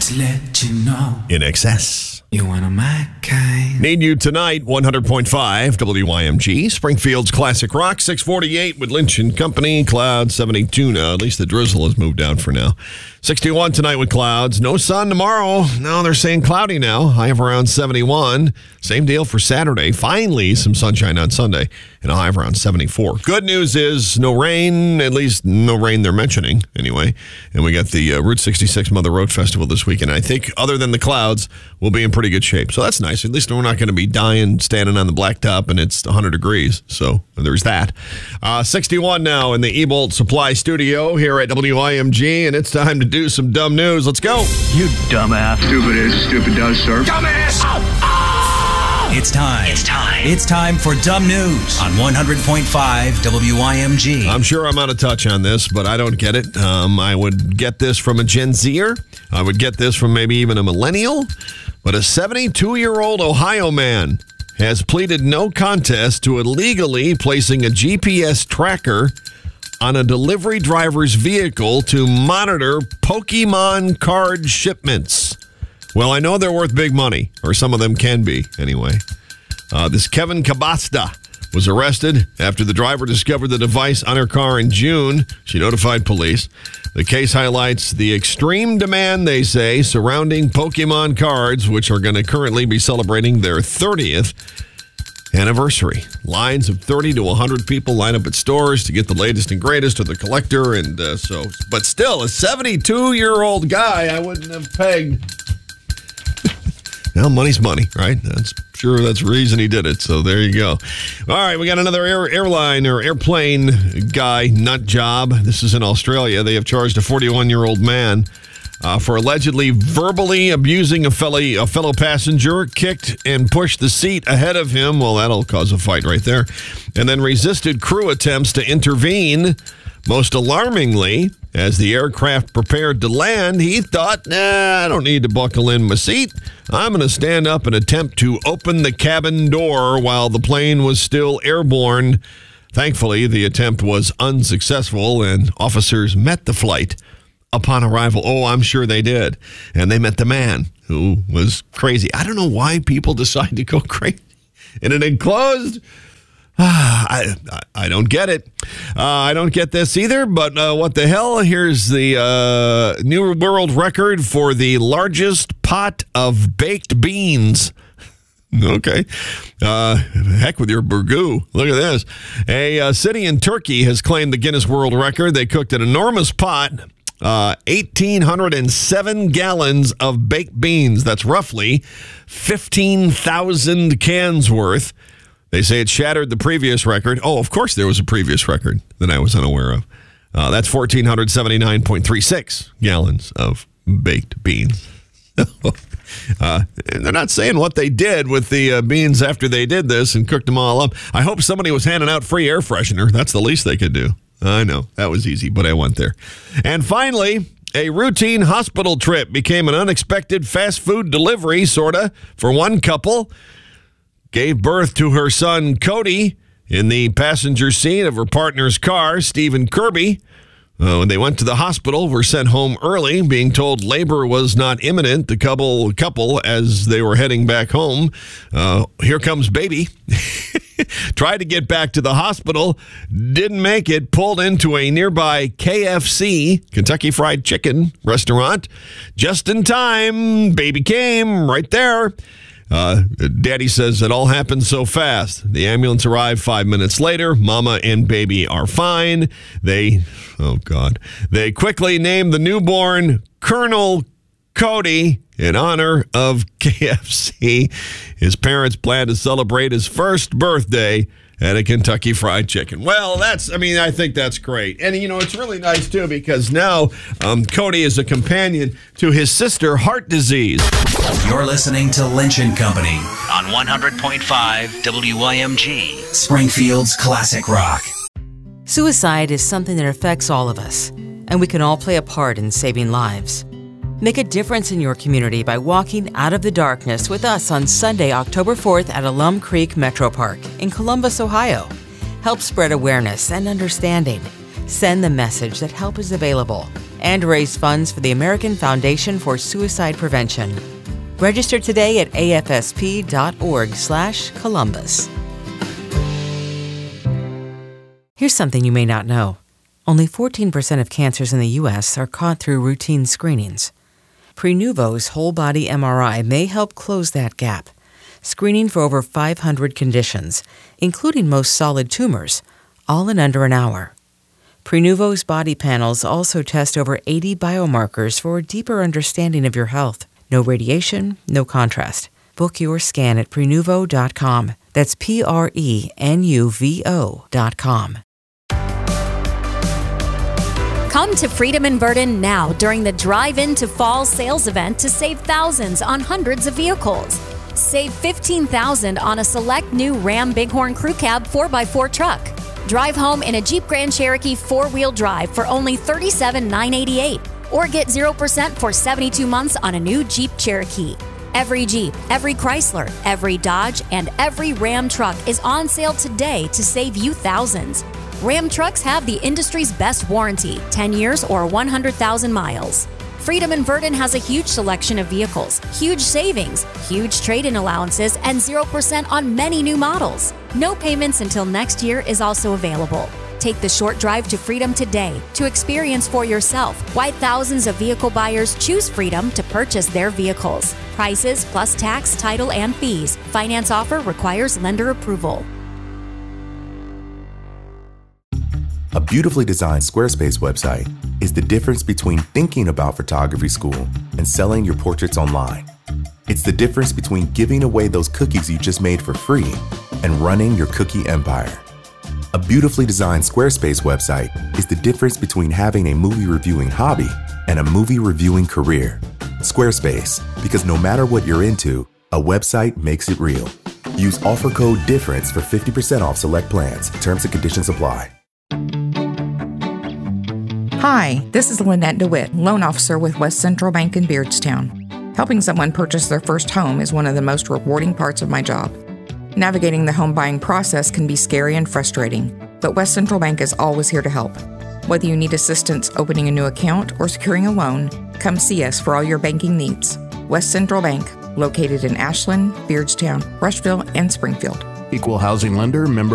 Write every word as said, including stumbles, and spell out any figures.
to let you know. In excess. You one of my kind. Need you tonight, one hundred point five W Y M G, Springfield's Classic Rock, six forty-eight with Lynch and Company, clouds seventy-two now. At least the drizzle has moved out for now. sixty-one tonight with clouds. No sun tomorrow. No, they're saying cloudy now. High of around seventy-one. Same deal for Saturday. Finally, some sunshine on Sunday and a high of around seventy-four. Good news is no rain, at least no rain they're mentioning anyway. And we got the uh, Route sixty-six Mother Road Festival this weekend. I think other than the clouds, we'll be in pretty good shape. So that's nice. At least we're not going to be dying standing on the blacktop and it's one hundred degrees. So there's that. Uh, sixty-one now in the E-Bolt Supply Studio here at W I M G, and it's time to do some dumb news. Let's go. You dumbass. Stupid is, stupid does, sir. Dumbass! Oh, oh! It's time. It's time. It's time for Dumb News on one hundred point five W I M G. I'm sure I'm out of touch on this, but I don't get it. Um, I would get this from a Gen Zer. I would get this from maybe even a millennial. But a seventy-two-year-old Ohio man has pleaded no contest to illegally placing a G P S tracker on a delivery driver's vehicle to monitor Pokemon card shipments. Well, I know they're worth big money, or some of them can be, anyway. Uh, this Kevin Cabasta was arrested after the driver discovered the device on her car in June. She notified police. The case highlights the extreme demand, they say, surrounding Pokemon cards, which are going to currently be celebrating their thirtieth anniversary. Lines of thirty to one hundred people line up at stores to get the latest and greatest of the collector. And uh, so, but still, a seventy-two-year-old guy I wouldn't have pegged. Well, money's money, right? That's sure that's the reason he did it. So there you go. All right, we got another air, airline or airplane guy nut job. This is in Australia. They have charged a forty-one-year-old man uh, for allegedly verbally abusing a fellow, a fellow passenger, kicked and pushed the seat ahead of him. Well, that'll cause a fight right there. And then resisted crew attempts to intervene. Most alarmingly, as the aircraft prepared to land, he thought, nah, I don't need to buckle in my seat. I'm going to stand up and attempt to open the cabin door while the plane was still airborne. Thankfully, the attempt was unsuccessful, and officers met the flight upon arrival. Oh, I'm sure they did. And they met the man who was crazy. I don't know why people decide to go crazy in an enclosed... I, I I don't get it. Uh, I don't get this either, but uh, what the hell? Here's the uh, new world record for the largest pot of baked beans. Okay. Uh, heck with your burgoo. Look at this. A uh, city in Turkey has claimed the Guinness World Record. They cooked an enormous pot, uh, one thousand eight hundred seven gallons of baked beans. That's roughly fifteen thousand cans worth. They say it shattered the previous record. Oh, of course there was a previous record that I was unaware of. Uh, that's one thousand four hundred seventy-nine point three six gallons of baked beans. uh, they're not saying what they did with the uh, beans after they did this and cooked them all up. I hope somebody was handing out free air freshener. That's the least they could do. I know, that was easy, but I went there. And finally, a routine hospital trip became an unexpected fast food delivery, sort of, for one couple. Gave birth to her son, Cody, in the passenger seat of her partner's car, Stephen Kirby. Uh, when they went to the hospital, were sent home early, being told labor was not imminent. The couple, couple as they were heading back home, uh, here comes baby. Tried to get back to the hospital, didn't make it, pulled into a nearby K F C, Kentucky Fried Chicken restaurant. Just in time, baby came right there. Uh, Daddy says it all happened so fast. The ambulance arrived five minutes later. Mama and baby are fine. They, oh God, they quickly named the newborn Colonel Cody in honor of K F C. His parents plan to celebrate his first birthday at a Kentucky Fried Chicken. Well, that's, I mean, I think that's great. And, you know, it's really nice, too, because now um, Cody is a companion to his sister, heart disease. You're listening to Lynch and Company on one hundred point five W I M G, Springfield's Classic Rock. Suicide is something that affects all of us, and we can all play a part in saving lives. Make a difference in your community by walking out of the darkness with us on Sunday, October fourth at Alum Creek Metro Park in Columbus, Ohio. Help spread awareness and understanding. Send the message that help is available. and raise funds for the American Foundation for Suicide Prevention. Register today at a f s p dot org slash Columbus. Here's something you may not know. Only fourteen percent of cancers in the U S are caught through routine screenings. Prenuvo's whole-body M R I may help close that gap, screening for over five hundred conditions, including most solid tumors, all in under an hour. Prenuvo's body panels also test over eighty biomarkers for a deeper understanding of your health. No radiation, no contrast. Book your scan at prenuvo dot com. That's P R E N U V O dot com. Come to Freedom in Verdon now during the Drive Into Fall sales event to save thousands on hundreds of vehicles. Save fifteen thousand dollars on a select new Ram Bighorn Crew Cab four by four truck. Drive home in a Jeep Grand Cherokee four-wheel drive for only thirty-seven thousand nine hundred eighty-eight dollars. Or get zero percent for seventy-two months on a new Jeep Cherokee. Every Jeep, every Chrysler, every Dodge, and every Ram truck is on sale today to save you thousands. Ram trucks have the industry's best warranty, ten years or one hundred thousand miles. Freedom in Verdon has a huge selection of vehicles, huge savings, huge trade-in allowances, and zero percent on many new models. No payments until next year is also available. Take the short drive to Freedom today to experience for yourself why thousands of vehicle buyers choose Freedom to purchase their vehicles. Prices plus tax, title, and fees. Finance offer requires lender approval. A beautifully designed Squarespace website is the difference between thinking about photography school and selling your portraits online. It's the difference between giving away those cookies you just made for free and running your cookie empire. A beautifully designed Squarespace website is the difference between having a movie reviewing hobby and a movie reviewing career. Squarespace, because no matter what you're into, a website makes it real. Use offer code DIFFERENCE for fifty percent off select plans. Terms and conditions apply. Hi, this is Lynette DeWitt, loan officer with West Central Bank in Beardstown. Helping someone purchase their first home is one of the most rewarding parts of my job. Navigating the home buying process can be scary and frustrating, but West Central Bank is always here to help. Whether you need assistance opening a new account or securing a loan, come see us for all your banking needs. West Central Bank, located in Ashland, Beardstown, Rushville, and Springfield. Equal housing lender, member